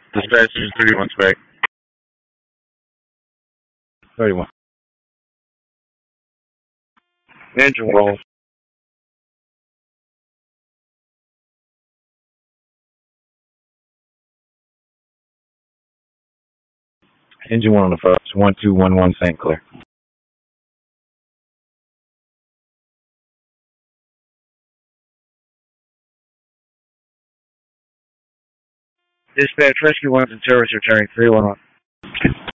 Dispatch is 31 spec. 31. Engine roll. Engine 1 on the first. 1211 St. Clair. Dispatch rescue 1's and service returning 311.